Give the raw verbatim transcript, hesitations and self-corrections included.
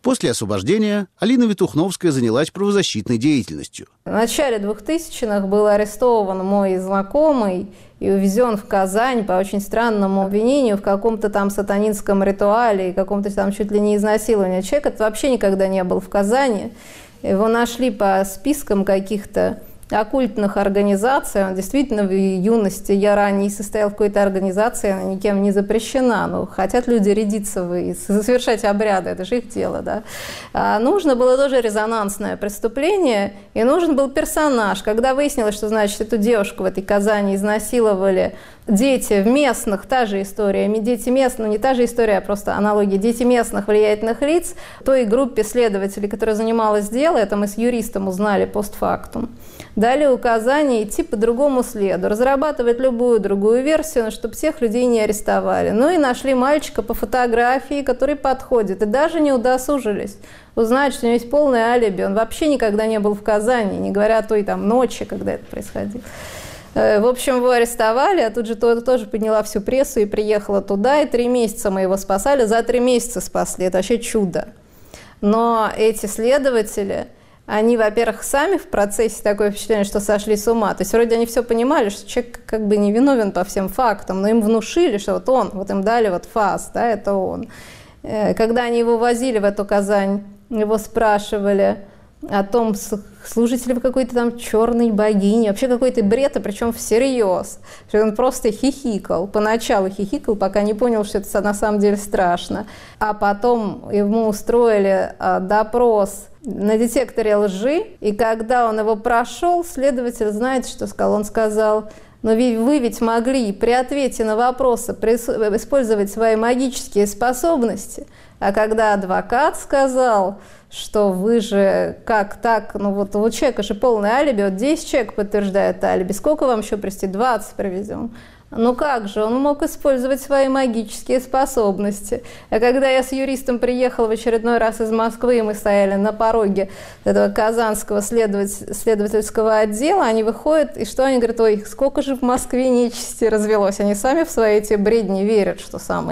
После освобождения Алина Витухновская занялась правозащитной деятельностью. В начале двухтысячных был арестован мой знакомый и увезен в Казань по очень странному обвинению в каком-то там сатанинском ритуале и каком-то там чуть ли не изнасиловании. Человек это вообще никогда не был в Казани. Его нашли по спискам каких-то оккультных организаций. Он действительно в юности, я ранее состоял в какой-то организации, она никем не запрещена. Но хотят люди рядиться и совершать обряды, это же их дело, да. А нужно было тоже резонансное преступление, и нужен был персонаж. Когда выяснилось, что, значит, эту девушку в этой Казани изнасиловали дети местных, та же история, дети местных, ну не та же история, а просто аналогия, дети местных влиятельных лиц, той группе следователей, которая занималась делом, это мы с юристом узнали постфактум, дали указание идти по другому следу, разрабатывать любую другую версию, чтобы всех людей не арестовали. Ну и нашли мальчика по фотографии, который подходит, и даже не удосужились узнать, что у него есть полное алиби. Он вообще никогда не был в Казани, не говоря о той там ночи, когда это происходило. В общем, его арестовали, а тут же тоже подняла всю прессу и приехала туда, и три месяца мы его спасали, за три месяца спасли, это вообще чудо. Но эти следователи, они, во-первых, сами в процессе такое впечатление, что сошли с ума. То есть вроде они все понимали, что человек как бы не виновен по всем фактам, но им внушили, что вот он, вот им дали вот фас, да, это он. Когда они его возили в эту Казань, его спрашивали о том, служите ли вы какой-то там черной богине, вообще какой-то бред, а причем всерьез. Что он просто хихикал, поначалу хихикал, пока не понял, что это на самом деле страшно. А потом ему устроили а, допрос на детекторе лжи, и когда он его прошел, следователь, знаете, что сказал? Он сказал: но вы ведь могли при ответе на вопросы использовать свои магические способности. А когда адвокат сказал, что вы же как так, ну вот у человека же полное алиби, вот десять человек подтверждает алиби, сколько вам еще привезти? двадцать привезем. Ну как же, он мог использовать свои магические способности. А когда я с юристом приехала в очередной раз из Москвы, и мы стояли на пороге этого казанского следователь, следовательского отдела, они выходят, и что они говорят: ой, сколько же в Москве нечисти развелось. Они сами в свои эти бредни верят, что самое.